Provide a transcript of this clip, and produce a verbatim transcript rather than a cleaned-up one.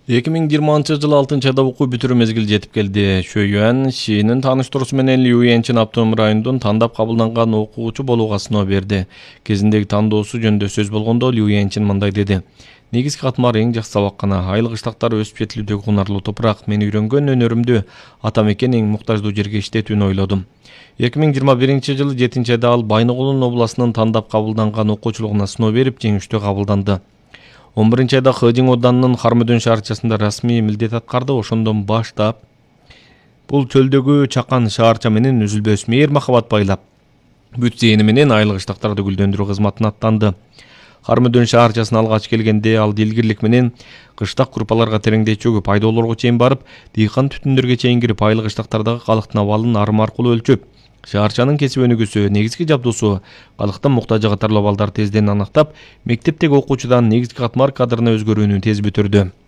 эки миң жыйырманчы жылы алтынчы айда окуу бүтүрүү мезгили жетип келди. Шөйюан Шинин тааныштыруусу менен Лю Янчин автоном районунун тандап кабылданган окуучу болууга сыноо берди. Кезиндеги тандоосу жөнүндө сөз болгондо Лю Янчин мындай деди: негизги катмар эң жакшы сабаккана, айыл кыштактар өсүп жетилүүдөгү кунарлуу топурак. Мен үйрөнгөн өнөрүмдү ата мекен эң муктаждуу жерге иштетүүнү ойлодум. эки миң жыйырма биринчи жылы жетинчи айда ал Байныкулун областынын тандап кабылданган окуучулугуна сыноо берип, жеңиштүү кабылданды. он биринчи айда Хэжиң оданынын Хармөдөн шаарчасында расмий милдет аткарды. Ошондон баштап бул чөлдөгү чакан шаарча менен үзүлбөс мээр махабат байлап, бүт зээни менен айыл кыштактарды гүлдөндүрүү кызматына аттанды. Хармөдөн шаарчасына алгач келгенде ал дилгирлик менен кыштак курпаларга тереңдей чөгүп, айдоолорго чейин барып, дыйкан түтүндөргө чейин кирип, айыл кыштактардагы калктын абалын арым аркылуу өлчөп, шаарчанын кесип өнүгүүсү, негизги жабдуусу, калктын муктажы катарлуу абалдарды тезден аныктап, мектептеги окуучудан негизги катмар кадрына өзгөрүүнү тез бүтүрдү.